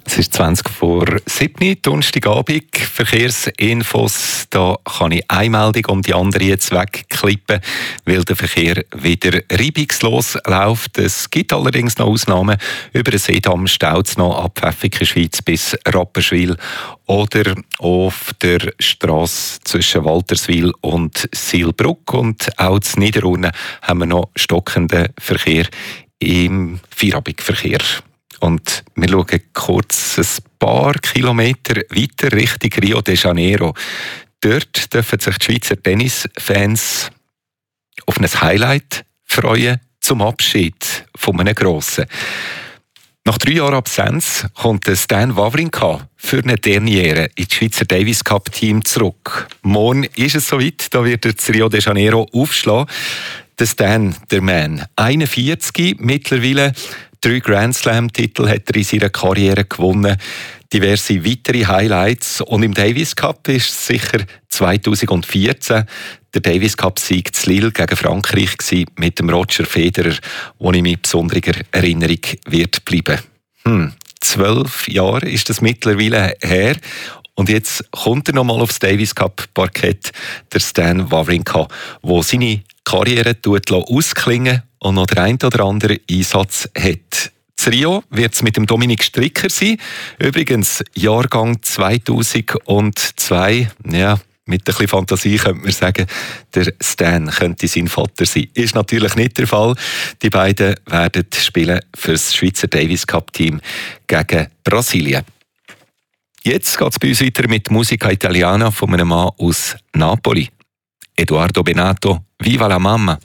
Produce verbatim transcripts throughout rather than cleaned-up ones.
Es ist zwanzig vor sieben, Donnerstagabend, Verkehrsinfos. Da kann ich eine Meldung um die andere jetzt wegklippen, weil der Verkehr wieder reibungslos läuft. Es gibt allerdings noch Ausnahmen. Über den Seedamm staut es noch ab Pfäffikenschweiz bis Rapperswil oder auf der Strasse zwischen Walterswil und Sihlbrugg. Und auch in Niederurne haben wir noch stockenden Verkehr im Feierabendverkehr. Und wir schauen kurz ein paar Kilometer weiter Richtung Rio de Janeiro. Dort dürfen sich die Schweizer Tennisfans auf ein Highlight freuen zum Abschied von einem Grossen. Nach drei Jahren Absenz kommt Stan Wawrinka für eine Derniere ins Schweizer Davis Cup Team zurück. Morgen ist es soweit, da wird er das Rio de Janeiro aufschlagen. Der Stan, der Mann, einundvierzig mittlerweile. Drei Grand Slam-Titel hat er in seiner Karriere gewonnen, diverse weitere Highlights. Und im Davis Cup ist es sicher zweitausendvierzehn der Davis Cup-Sieg zu Lille gegen Frankreich gewesen, mit dem Roger Federer, wo ich mit besonderer Erinnerung wird bleiben. Hm, zwölf Jahre ist das mittlerweile her. Und jetzt kommt er nochmal aufs Davis Cup-Parkett, der Stan Wawrinka, der seine Karriere ausklingen und noch der ein oder andere Einsatz hat. In Rio wird es mit dem Dominik Stricker sein. Übrigens, Jahrgang zweitausendzwei. Ja, mit ein bisschen Fantasie könnte man sagen, der Stan könnte sein Vater sein. Ist natürlich nicht der Fall. Die beiden werden spielen für das Schweizer Davis Cup Team gegen Brasilien. Jetzt geht es bei uns weiter mit Musica Italiana von einem Mann aus Napoli. Edoardo Benato, Viva la Mamma.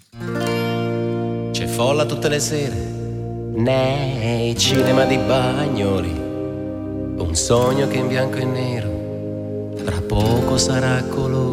C'è folla tutte le sere nei cinema di Bagnoli, un sogno che in bianco e nero fra poco sarà colore.